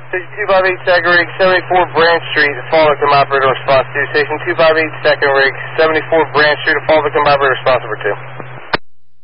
258 second rig, 74 Branch Street, fall victim operator response 2. Station 258 second rig, 74 Branch Street, fall victim operator response over 2.